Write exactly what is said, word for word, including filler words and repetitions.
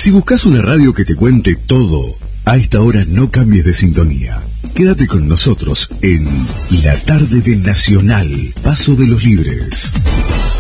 Si buscas una radio que te cuente todo, a esta hora no cambies de sintonía. Quédate con nosotros en La Tarde del Nacional, Paso de los Libres.